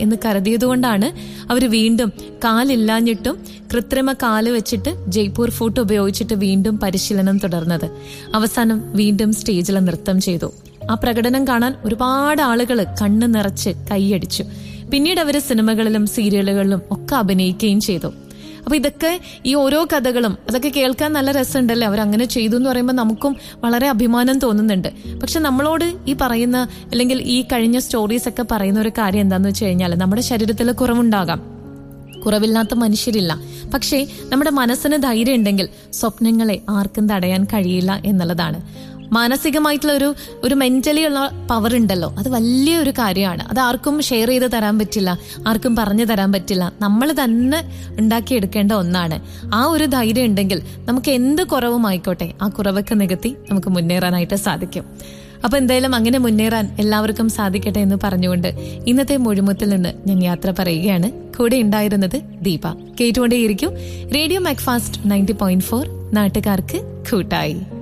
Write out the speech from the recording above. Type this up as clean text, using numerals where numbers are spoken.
എന്ന് കരുതിയതുകൊണ്ടാണ് അവർ വീണ്ടും കാലില്ലാഞ്ഞിട്ടും കൃത്രിമ കാല് വെച്ചിട്ട് ജയ്പൂർ ഫൂട്ട് ഉപയോഗിച്ചിട്ട് വീണ്ടും പരിശീലനം തുടർന്നത്. അവസാനം വീണ്ടും സ്റ്റേജിൽ നൃത്തം ചെയ്തു. ആ പ്രകടനം കാണാൻ ഒരുപാട് ആളുകൾ കണ്ണ് നിറച്ച് കൈയടിച്ചു. പിന്നീട് അവര് സിനിമകളിലും സീരിയലുകളിലും ഒക്കെ അഭിനയിക്കുകയും ചെയ്തു. അപ്പൊ ഇതൊക്കെ ഈ ഓരോ കഥകളും അതൊക്കെ കേൾക്കാൻ നല്ല രസമുണ്ടല്ലേ. അവരങ്ങനെ ചെയ്തു എന്ന് പറയുമ്പോൾ നമുക്കും വളരെ അഭിമാനം തോന്നുന്നുണ്ട്. പക്ഷെ നമ്മളോട് ഈ പറയുന്ന അല്ലെങ്കിൽ ഈ കഴിഞ്ഞ സ്റ്റോറീസ് ഒക്കെ പറയുന്ന ഒരു കാര്യം എന്താന്ന് വെച്ച് കഴിഞ്ഞാൽ, നമ്മുടെ ശരീരത്തിൽ കുറവുണ്ടാകാം, കുറവില്ലാത്ത മനുഷ്യരില്ല. പക്ഷേ നമ്മുടെ മനസ്സിന് ധൈര്യം ഉണ്ടെങ്കിൽ സ്വപ്നങ്ങളെ ആർക്കും തടയാൻ കഴിയില്ല എന്നുള്ളതാണ്. മാനസികമായിട്ടുള്ള ഒരു മെന്റലി ഉള്ള പവർ ഉണ്ടല്ലോ, അത് വലിയൊരു കാര്യമാണ്. അത് ആർക്കും ഷെയർ ചെയ്ത് തരാൻ പറ്റില്ല, ആർക്കും പറഞ്ഞു തരാൻ പറ്റില്ല. നമ്മൾ തന്നെ ഉണ്ടാക്കിയെടുക്കേണ്ട ഒന്നാണ്. ആ ഒരു ധൈര്യം ഉണ്ടെങ്കിൽ നമുക്ക് എന്ത് കുറവുമായിക്കോട്ടെ ആ കുറവൊക്കെ നികത്തി നമുക്ക് മുന്നേറാനായിട്ട് സാധിക്കും. അപ്പൊ എന്തായാലും അങ്ങനെ മുന്നേറാൻ എല്ലാവർക്കും സാധിക്കട്ടെ എന്ന് പറഞ്ഞുകൊണ്ട് ഇന്നത്തെ മൊഴിമുത്തിൽ നിന്ന് ഞാൻ യാത്ര പറയുകയാണ്. കൂടെ ഉണ്ടായിരുന്നത് ദീപ. കേട്ടുകൊണ്ടേയിരിക്കും റേഡിയോ മാക്ഫാസ്റ്റ് 90.4, നാട്ടുകാർക്ക് കൂട്ടായി.